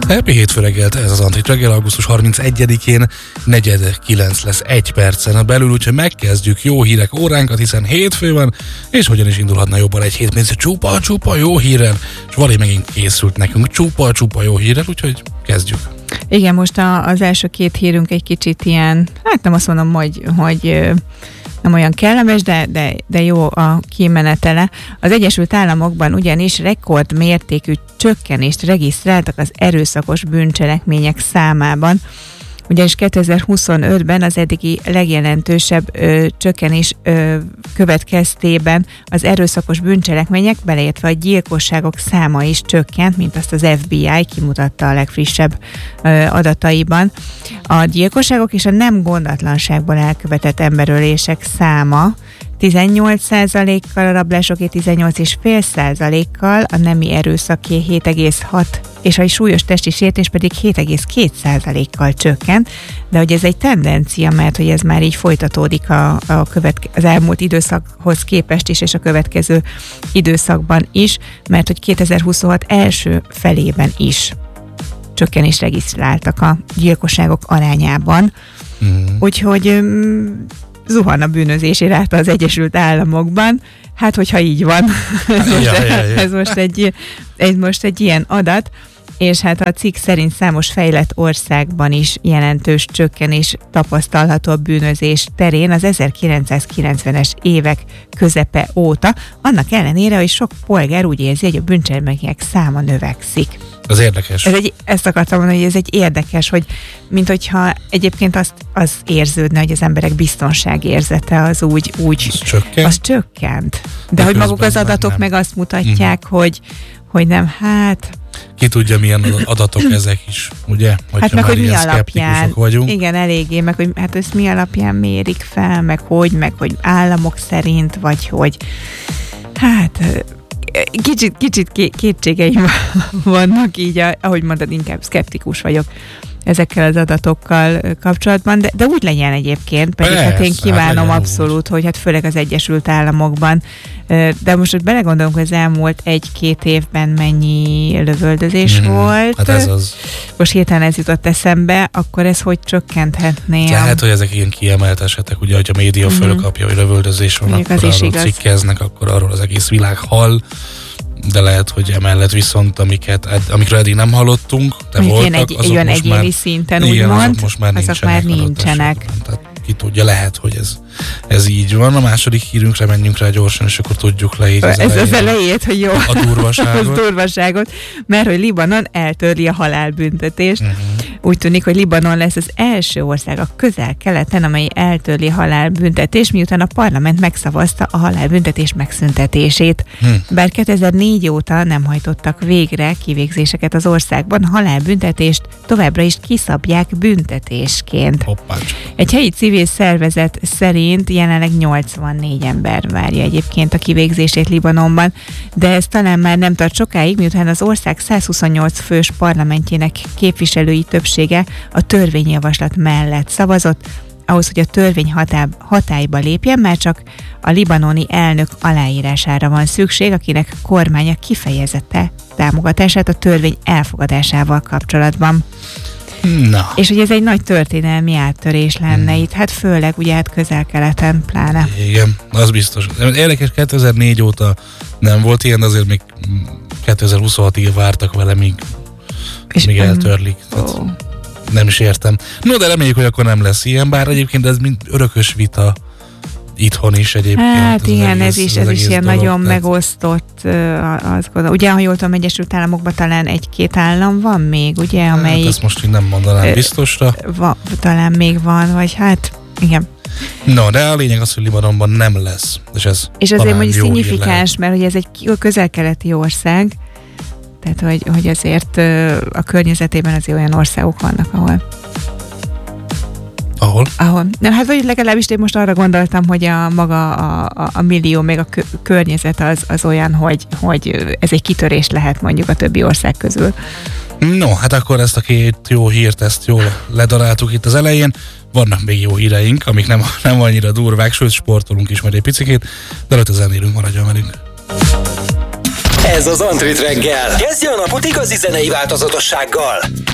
Happy hétfő reggelt, ez az Antrit reggel, augusztus 31-én 4:09 lesz 1 percen belül, úgyhogy megkezdjük jó hírek óránkat, hiszen hétfő van, és hogyan is indulhatna jobban egy hét, mint csupa jó hírrel, és Vali megint készült nekünk csupa jó hírrel, úgyhogy kezdjük. Igen, most az első két hírünk egy kicsit ilyen, hát nem azt mondom, hogy nem olyan kellemes, de jó a kimenetele. Az Egyesült Államokban ugyanis rekordmértékű csökkenést regisztráltak az erőszakos bűncselekmények számában. Ugyanis 2025-ben az eddigi legjelentősebb csökkenés következtében az erőszakos bűncselekmények, beleértve a gyilkosságok száma is csökkent, mint azt az FBI kimutatta a legfrissebb adataiban. A gyilkosságok és a nem gondatlanságból elkövetett emberölések száma 18%-kal, a rablásoké 18,5%-kal, a nemi erőszaké 7,6% és a súlyos testi sértés pedig 7,2%-kal csökkent, de hogy ez egy tendencia, mert hogy ez már így folytatódik az elmúlt időszakhoz képest is, és a következő időszakban is, mert hogy 2026 első felében is csökkenést regisztráltak a gyilkosságok arányában. Úgyhogy zuhan a bűnözési ráta az Egyesült Államokban. Hát, hogyha így van. Ez most egy ilyen adat, és hát a cikk szerint számos fejlett országban is jelentős csökkenés tapasztalható a bűnözés terén az 1990-es évek közepe óta, annak ellenére, hogy sok polgár úgy érzi, hogy a bűncselekmények száma növekszik. Az érdekes. Ezt akartam mondani, hogy ez egy érdekes, hogy mint hogyha egyébként az érződne, hogy az emberek biztonságérzete az úgy az csökkent. De hogy maguk az adatok nem. Meg azt mutatják, hogy nem, hát... Ki tudja, milyen adatok ezek is, ugye? Hát meg, hogy mi alapján, vagyunk. Igen, eléggé, meg hogy hát ezt mi alapján mérik fel, meg hogy államok szerint, vagy hogy hát... Kicsit kétségeim vannak így, ahogy mondod, inkább szkeptikus vagyok ezekkel az adatokkal kapcsolatban, de úgy legyen egyébként, pedig hát én kívánom abszolút, hogy hát főleg az Egyesült Államokban, de most, hogy belegondolunk, hogy az elmúlt 1-2 évben mennyi lövöldözés volt, hát ez az. Most hirtelen ez jutott eszembe, akkor ez hogy csökkenthetné? Lehet, hogy ezek ilyen kiemelt esetek, ugye, hogy a média fölkapja, hogy lövöldözés van, akkor arról cikkeznek, akkor arról az egész világ hall, de lehet, hogy emellett viszont, amikről eddig nem hallottunk, de voltak, azok olyan most egyéni szinten úgymond, azok már nincsenek. Tehát ki tudja, lehet, hogy ez így van. A második hírünkre menjünk rá gyorsan, és akkor tudjuk leírni az elejét, hogy jó. A durvaságot. Mert hogy Libanon eltörli a halálbüntetést. Úgy tűnik, hogy Libanon lesz az első ország a Közel-Keleten, amely eltörli a halálbüntetést, miután a parlament megszavazta a halálbüntetés megszüntetését. Bár 2004 óta nem hajtottak végre kivégzéseket az országban, a halálbüntetést továbbra is kiszabják büntetésként. Egy helyi civil szervezet szerint jelenleg 84 ember várja egyébként a kivégzését Libanonban, de ez talán már nem tart sokáig, miután az ország 128 fős parlamentjének képviselői többsége a törvényjavaslat mellett szavazott. Ahhoz, hogy a törvény hatályba lépjen, már csak a libanoni elnök aláírására van szükség, akinek kormánya kifejezette támogatását a törvény elfogadásával kapcsolatban. Na. És hogy ez egy nagy történelmi áttörés lenne itt, hát főleg ugye hát Közel-Keleten pláne. Igen, az biztos. Érdekes, 2004 óta nem volt ilyen, de azért még 2026-ig vártak vele, míg eltörlik. Nem is értem. No, de reméljük, hogy akkor nem lesz ilyen, bár egyébként ez mind örökös vita itthon is egyébként. Hát igen, ez is ilyen dolog, nagyon megosztott, azt gondolom. Ugye, ha jól tudom, Egyesült Államokban talán 1-2 állam van még, ugye, amelyik... Hát ezt most így nem mondanám biztosra. Talán még van, vagy hát, igen. No, de a lényeg az, hogy Libanonban nem lesz. És azért mondjuk szignifikáns, mert hogy ez egy közel-keleti ország, tehát hogy azért a környezetében azért olyan országok vannak, ahol... Ahol? Nem, hát vagy legalábbis én most arra gondoltam, hogy a millió, még a környezet az olyan, hogy ez egy kitörés lehet mondjuk a többi ország közül. No, hát akkor ezt a két jó hírt, ezt jól ledaráltuk itt az elején. Vannak még jó híreink, amik nem annyira durvák, sőt sportolunk is majd egy picikét, de előtt a zenélünk, maradjon velünk. Ez az Antrit reggel. Kezdje a napot igazi zenei változatossággal.